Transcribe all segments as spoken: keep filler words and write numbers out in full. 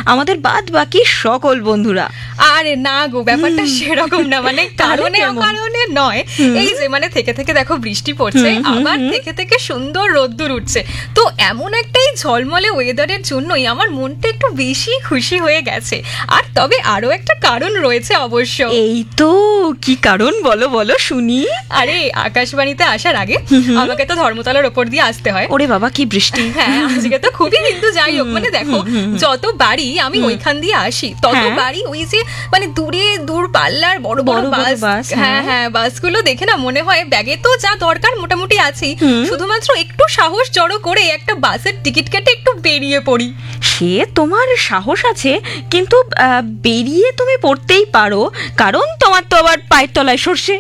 আমাদের বাদ বাকি সকল বন্ধুরা। আরে না গো, ব্যাপারটা সেরকম না, মানে কারণে অকারণে নয়। এই যে মানে থেকে থেকে দেখো বৃষ্টি পড়ছে, আবার থেকে থেকে সুন্দর রোদ্দুর উঠছে, তো এমন একটাই ঝলমলে ওয়েদারের জন্যই আমার মনটা একটু বেশি খুশি হয়ে গেছে। আর তবে আরো একটা কারণ রয়েছে অবশ্য। এই তো, কি কারণ বলো বলো শুনি। আরে আকাশবাণীতে আসার আগে আমাকে তো ধর্মতলার ওপর দিয়ে আসতে হয়। ওরে বাবা কি বৃষ্টি! হ্যাঁ আজকে তো খুবই, কিন্তু যাই হোক মানে দেখো যত বাড়ি আমি ওইখান দিয়ে আসি তত বাড়ি ওই যে মানে দূরে দূর পাল্লার বড় বড় বাস, হ্যাঁ হ্যাঁ বাসগুলো দেখে না মনে হয় ব্যাগে তো যা দরকার মোটামুটি আছেই, শুধুমাত্র একটু সাহস জড়ো করে একটা বাসের টিকিট কেটে একটু বেরিয়ে পড়ি। সে তোমার সাহস আছে, কিন্তু বেরিয়ে তুমি পড়তেই পারো, কারণ তোমার তো আবার পায়ের তলায় সর্ষে।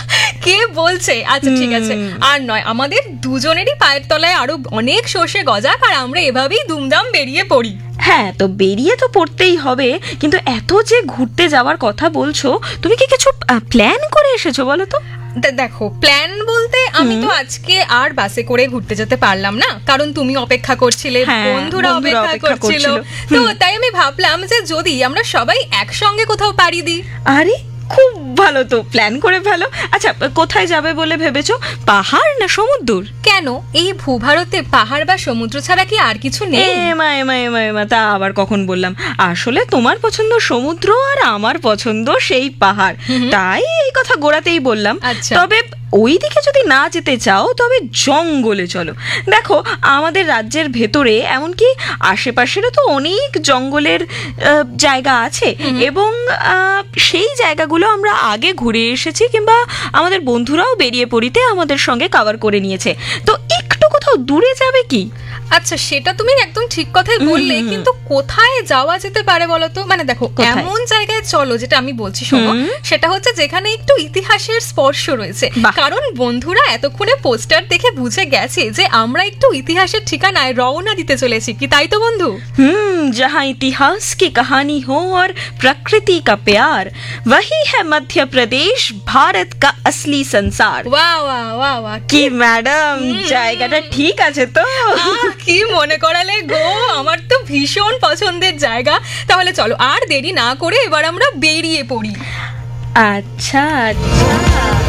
কে বলছে? আচ্ছা ঠিক আছে, আর নয়, আমাদের দুজনেরই পায়ের তলায় আরো অনেক সর্ষে গজাক, আর আমরা এভাবেই দুমদাম বেরিয়ে পড়ি। হ্যাঁ, তো বেরিয়ে তো পড়তেই হবে, কিন্তু এত যে ঘুরতে যাওয়ার কথা বলছো, তুমি কি কিছু প্ল্যান করে এসেছো বলো তো? দেখো প্ল্যান বলতে আমি তো আজকে আর বাসে করে ঘুরতে যেতে পারলাম না, কারণ তুমি অপেক্ষা করছিলে, বন্ধুরা অপেক্ষা করছিল, তো তাই আমি ভাবলাম যে যদি আমরা সবাই একসঙ্গে কোথাও পাড়ি দিই। আরে খুব ভালো, তো প্ল্যান করে ভালো। আচ্ছা কোথায় যাবে বলে ভেবেছো? পাহাড় না সমুদ্র? কেন, এই ভূভারতে পাহাড় বা সমুদ্র ছাড়া কি আর কিছু নেই? এমা এমা এমা এমা তা আবার কখন বললাম? আসলে তোমার পছন্দ সমুদ্র আর আমার পছন্দ সেই পাহাড়, তাই এই কথা গোড়াতেই বললাম। তবে ওই দিকে যদি না যেতে চাও তবে জঙ্গলে চলো। দেখো আমাদের রাজ্যের ভেতরে এমনকি আশেপাশেরও তো অনেক জঙ্গলের জায়গা আছে, এবং সেই জায়গাগুলো আমরা আগে ঘুরে এসেছি, কিংবা আমাদের বন্ধুরাও বেরিয়ে পড়িতে আমাদের সঙ্গে কভার করে নিয়েছে। তো একটু কোথাও দূরে যাবে কি? আচ্ছা সেটা তুমি একদম ঠিক কথাই বললে, কিন্তু কোথায় যাওয়া যেতে পারে বলো তো? মানে দেখো এমন জায়গায় চলো, যেটা আমি বলছি শোনো, সেটা হচ্ছে যেখানে একটু ইতিহাসের স্পর্শ রয়েছে, কারণ বন্ধুরা এতক্ষণে পোস্টার দেখে বুঝে গেছে যে আমরা একটু ইতিহাসের ঠিকানায় রওনা দিতে চলেছি, কি তাই তো বন্ধু? হুম, जहाँ इतिहास की कहानी हो और प्रकृति का प्यार, वही है मध्य प्रदेश, भारत का असली संसार। वाह वाह वाह वाह, কি ম্যাডাম জায়গাটা ঠিক আছে তো? কি মনে করালে গো, আমার তো ভীষণ পছন্দের জায়গা। তাহলে চলো আর দেরি না করে এবার আমরা বেরিয়ে পড়ি। আচ্ছা আচ্ছা।